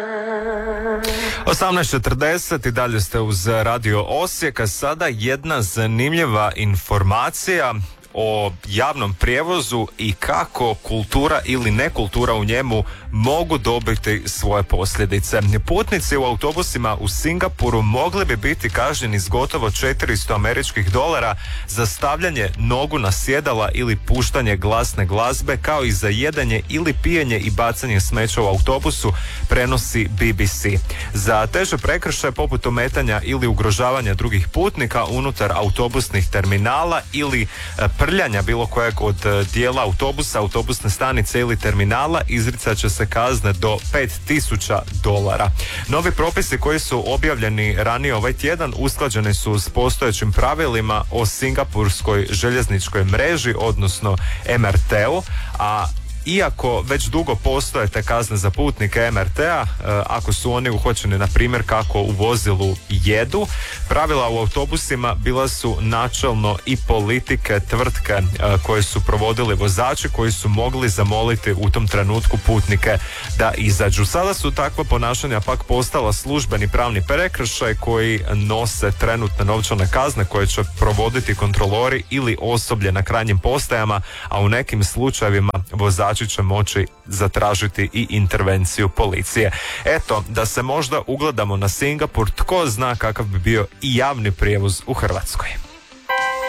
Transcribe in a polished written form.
18:40 i dalje ste uz Radio Osijek, a sada jedna zanimljiva informacija o javnom prijevozu i kako kultura ili nekultura u njemu mogu dobiti svoje posljedice. Putnici u autobusima u Singapuru mogli bi biti kažnjeni s gotovo $400 za stavljanje nogu na sjedala ili puštanje glasne glazbe, kao i za jedanje ili pijenje i bacanje smeća u autobusu, prenosi BBC. Za teže prekršaje poput ometanja ili ugrožavanja drugih putnika unutar autobusnih terminala ili prljanja bilo kojeg od dijela autobusa, autobusne stanice ili terminala izricat će se kazne do $5.000. Novi propisi koji su objavljeni ranije ovaj tjedan usklađeni su s postojećim pravilima o singapurskoj željezničkoj mreži, odnosno MRT-u, a iako već dugo postoje te kazne za putnike MRT-a, ako su oni uhvaćeni na primjer kako u vozilu jedu, pravila u autobusima bila su načelno i politike tvrtke koje su provodili vozači koji su mogli zamoliti u tom trenutku putnike da izađu. Sada su takva ponašanja pak postala službeni pravni prekršaj koji nose trenutne novčane kazne koje će provoditi kontrolori ili osoblje na krajnjim postajama, a u nekim slučajevima vozači će moći zatražiti i intervenciju policije. Eto, da se možda ugledamo na Singapur, tko zna kakav bi bio i javni prijevoz u Hrvatskoj.